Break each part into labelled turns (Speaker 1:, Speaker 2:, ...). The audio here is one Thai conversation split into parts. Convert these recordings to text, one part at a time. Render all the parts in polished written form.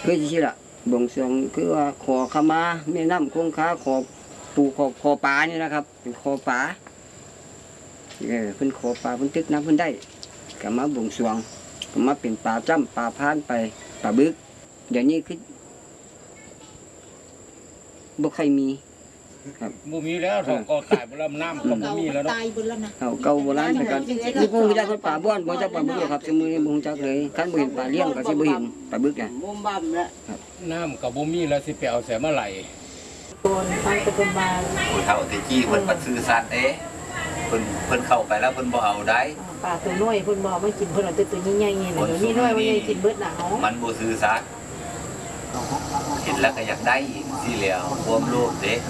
Speaker 1: คือที่ละบวงสรวงคือว่าขอขมาแม่น้ำคงคาขอปูขอป่านี่นะครับเป็นขอป่าเพิ่นขอป่าเพิ่นตึกน้ำเพิ่นได้ก็มาบวงสรวงก็มาเป็นป่าจ้ำป่าพานไปป่าบึกเดี๋ยวนี้คือบ่ค่อยมีครับ
Speaker 2: บ่มีแล้วเขาก็ตายบ่แล้วน้ำก็บ่มีแล้วเนาะ
Speaker 3: ตายบ่แล้วนะ
Speaker 1: เก่าโบราณเหมือนกันนี่พวกมีได้คนป่าบ้านบ่จักป่าบึกครับสมือนี้บ่จักเลยคันบ่เห็นป่าเลี้ยงก็สิบ่เห็นป่าบึกน่ะ
Speaker 3: มุมบ่มแล้ว
Speaker 2: น้ำก็บ่มีแล้วสิไปเอาแสมาไหล
Speaker 3: โอนฟังตะกุบาล
Speaker 4: ผู้เฒ่าตะกี้เพิ่นปัดซื้อสัตว์เพิ่นเข้าไปแล้วเพิ่นบ่เอาได้
Speaker 3: ป่าตัวน้อยเพิ่นบ่มากินเพิ่นเอาแต่ตัวใหญ่ๆนี่น่ะนี่น้อยว่าใหญ่กินเบิดน่ะเนาะ
Speaker 4: มันบ่ซื้อสัตว์เห็นแล้วก็อยากได้อีกสิแล้วความโลภเด้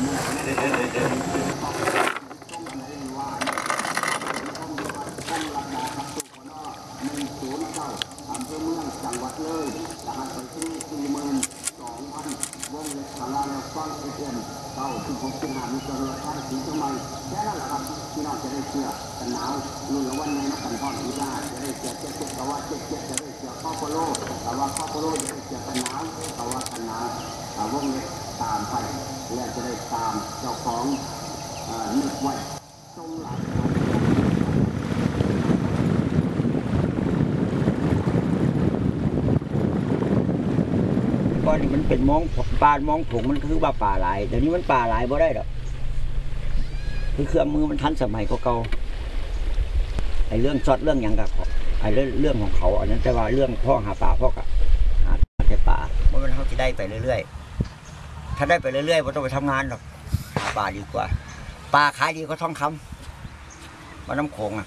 Speaker 1: พี่น้องจะได้เชื่อกันหนาวรุ่นละวันนี้นักกันพ่อที่ได้จะได้เชื่อเจ็ดแต่ว่าเจ็ดจะได้เชื่อข้อโพโลแต่ว่าข้อโพโลจะได้เชื่อกันหนาวแต่ว่ากันหนาววงเล็กตามไปและจะได้ตามเจ้าของนึกไว้ทรงหลัก
Speaker 5: ก่อนนี่มันเป็นมองป่ามองผงมันคือว่าป่าหลายเดี๋ยวนี้มันป่าหลายบ่ได้หรอกเครื่องมือมันทันสมัยเก่าไอ้เรื่องช็อตเรื่องอย่างกับไอ้เรื่องของเขาอันนั้นแต่ว่าเรื่องพ่อหาป่าพ่อกับหาแต่ป่าเมื่อมันเขาจะได้ไปเรื่อยๆถ้าได้ไปเรื่อยๆไม่ต้องไปทำงานหรอกหาป่าดีกว่าป่าขายดีก็ทองคำมาน้ำโขง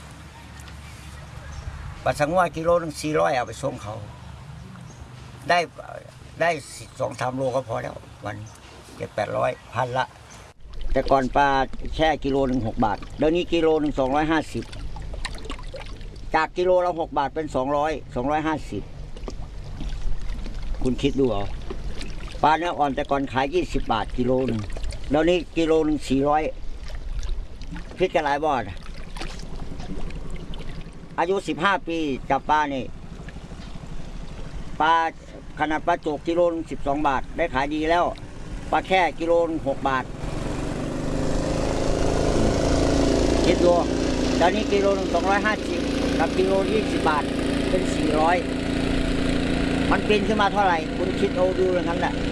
Speaker 5: ปลาสังว่ากิโลนึง400เอาไปส่งเขาได้2-3 โลก็พอแล้ววัน700-800พันละแต่ก่อนปลาแช่กิโลนึง6 บาทเดี๋ยวนี้กิโลนึง250จากกิโลละ6 บาทเป็น250คุณคิดดูเอาปลาเนื้ออ่อนแต่ก่อนขาย20 บาทกิโลนึงเดี๋ยวนี้กิโลนึง400คิดกันหลายบาทอายุ15 ปีจับปลานี่ปลาขนาดปลาโจกกิโลนึง12 บาทได้ขายดีแล้วปลาแค่กิโลนึง6 บาทคิดดูตอนนี้กิโลนึง250กับกิโล20 บาทเป็น400มันเป็นขึ้นมาเท่าไหร่คุณคิดเอาดูอย่างนั้นแหละ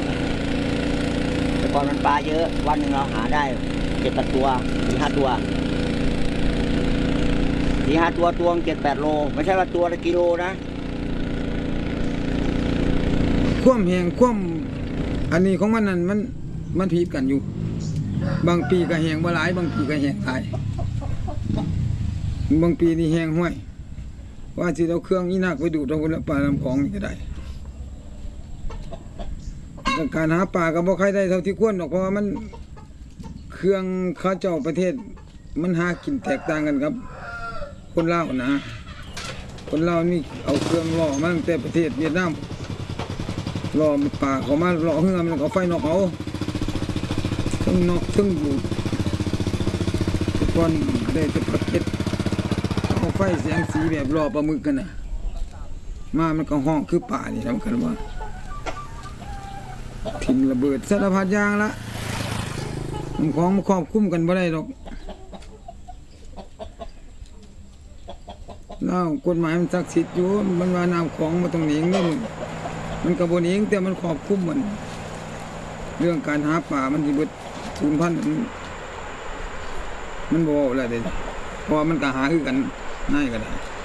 Speaker 5: แต่ก่อนมันปลาเยอะวันหนึ่งเราหาได้7-8 ตัว 4-5 ตัวตัว7-8 โลไม่ใช่ว่าตัวละกิโลนะ
Speaker 6: คว่ำแหงคว่ำอันนี้ของมันนั่นมันผิดกันอยู่บางปีก็แหงบ่หลายบางปีก็แหงหลายบางปีนี่แหงห้วยว่าสิเอาเครื่องอีนักไปดูดเอาปลาลำคลองนี่ก็ได้การหาปลาก็บ่ใครได้เท่าที่ควรหรอกเพราะว่ามันเครื่องเขาเจ้าประเทศมันหากินแตกต่างกันครับคนลาวนะคนลาวนี่เอาเครื่องล่อมาตั้งแต่ประเทศเวียดนามล่อปลาเขามาล่อเฮือมันเอาไฟนอกเอาซึ่งนอกซึ่งอยู่ก่อนได้จะประเทศเอาไฟแสงสีแบบล่อปลาหมึกกันนะมามันก็ห้องคือป่านี่ทำกันว่าทิ้งระเบิดสารพัดอย่างละมันของมันครอบคุ้มกันบ่ได้หรอกแล้วกฎหมายมันศักดิ์สิทธิ์อยู่มันว่าน้ำของมาตรงนี้นี่มันกระบวนเองแต่มันครอบคุ้มมันเรื่องการหาป่ามันที่เบิดสูญพันธุ์มันบ่อะไรเด็ดเพราะมันก็หาคือกันง่ายก็ได้